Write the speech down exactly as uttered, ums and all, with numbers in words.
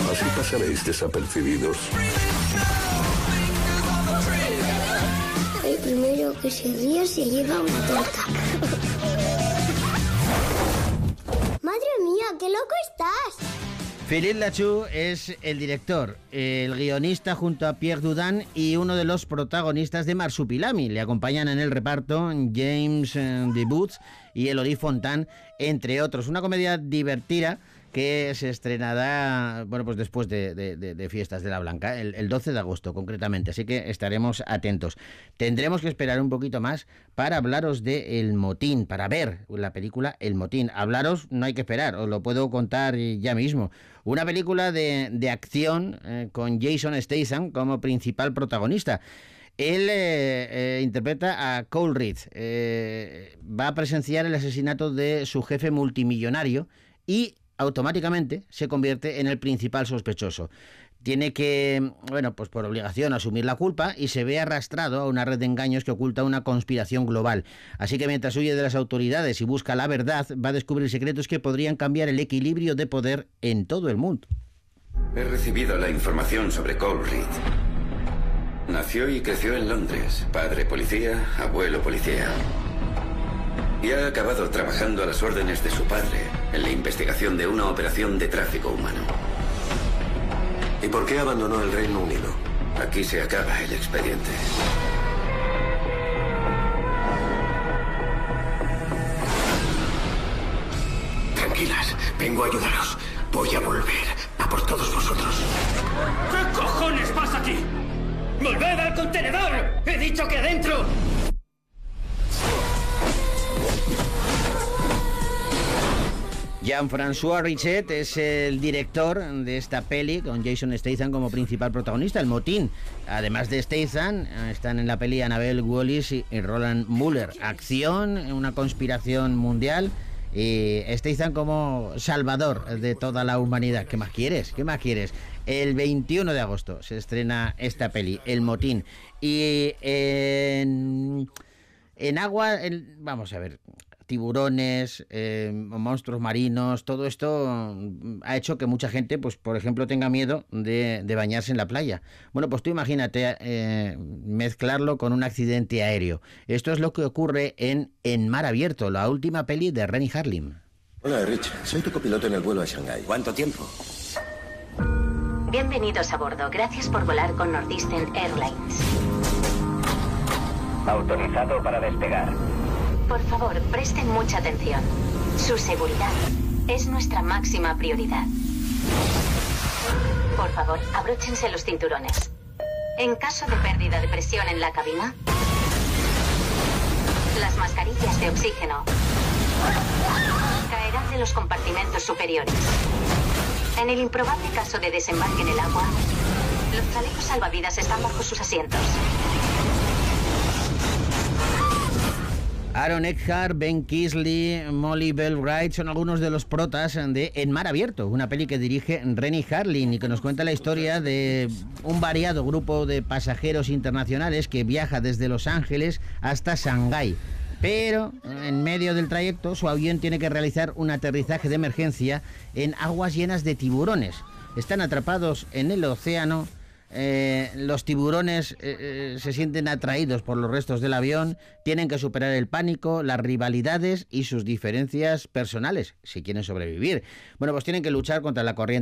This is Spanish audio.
Así pasaréis desapercibidos. El primero que se ríe se lleva una torta. ¡Madre mía, qué loco estás! Philippe Lachaud es el director, el guionista junto a Pierre Dudin y uno de los protagonistas de Marsupilami. Le acompañan en el reparto James Debus y Elodie Fontan, entre otros. Una comedia divertida que se estrenará, bueno, pues después de, de, de, de Fiestas de la Blanca, el, el doce de agosto concretamente, así que estaremos atentos. Tendremos que esperar un poquito más para hablaros de El Motín, para ver la película El Motín. Hablaros no hay que esperar, os lo puedo contar ya mismo. Una película de, de acción eh, con Jason Statham como principal protagonista. Él eh, eh, interpreta a Cole Reed, eh, va a presenciar el asesinato de su jefe multimillonario y automáticamente se convierte en el principal sospechoso. Tiene que, bueno, pues por obligación asumir la culpa y se ve arrastrado a una red de engaños que oculta una conspiración global. Así que mientras huye de las autoridades y busca la verdad, va a descubrir secretos que podrían cambiar el equilibrio de poder en todo el mundo. He recibido la información sobre Cole Reed. Nació y creció en Londres. Padre policía, abuelo policía. Y ha acabado trabajando a las órdenes de su padre en la investigación de una operación de tráfico humano. ¿Y por qué abandonó el Reino Unido? Aquí se acaba el expediente. Tranquilas, vengo a ayudaros. Voy a volver a por todos vosotros. ¿Qué cojones pasa aquí? ¡Volved al contenedor! ¡He dicho que adentro! Jean-François Richet es el director de esta peli con Jason Statham como principal protagonista, El Motín. Además de Statham, están en la peli Annabelle Wallis y Roland Muller. Acción, una conspiración mundial y Statham como salvador de toda la humanidad. ¿Qué más quieres? ¿Qué más quieres? El veintiuno de agosto se estrena esta peli, El Motín. Y en, en agua, en, vamos a ver... tiburones, eh, monstruos marinos, todo esto ha hecho que mucha gente, pues por ejemplo, tenga miedo de, de bañarse en la playa. Bueno, pues tú imagínate eh, mezclarlo con un accidente aéreo. Esto es lo que ocurre en En Mar Abierto, la última peli de Renny Harlin. Hola, Rich. Soy tu copiloto en el vuelo a Shanghái. ¿Cuánto tiempo? Bienvenidos a bordo. Gracias por volar con Northeastern Airlines. Autorizado para despegar. Por favor, presten mucha atención. Su seguridad es nuestra máxima prioridad. Por favor, abróchense los cinturones. En caso de pérdida de presión en la cabina, las mascarillas de oxígeno caerán de los compartimentos superiores. En el improbable caso de desembarque en el agua, los chalecos salvavidas están bajo sus asientos. Aaron Eckhart, Ben Kingsley, Molly Bell Wright son algunos de los protas de En Mar Abierto, una peli que dirige Renny Harlin y que nos cuenta la historia de un variado grupo de pasajeros internacionales que viaja desde Los Ángeles hasta Shanghái. Pero en medio del trayecto su avión tiene que realizar un aterrizaje de emergencia en aguas llenas de tiburones. Están atrapados en el océano. Eh, los tiburones eh, se sienten atraídos por los restos del avión, tienen que superar el pánico, las rivalidades y sus diferencias personales si quieren sobrevivir. Bueno, pues tienen que luchar contra la corriente